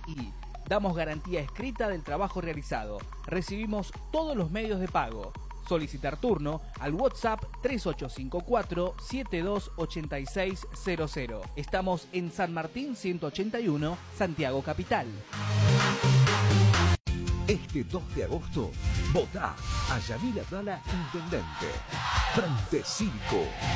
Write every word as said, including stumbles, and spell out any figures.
I. Damos garantía escrita del trabajo realizado. Recibimos todos los medios de pago. Solicitar turno al WhatsApp tres ocho cinco cuatro, siete dos ocho seis cero cero. Estamos en San Martín ciento ochenta y uno, Santiago Capital. Este dos de agosto, votá a Yamil Abdala Intendente. Frente Cívico.